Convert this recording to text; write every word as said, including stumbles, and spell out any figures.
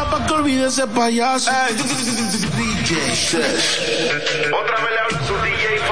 pa' que olvide ese payaso. D J Sesh. Otra vez le habla su D J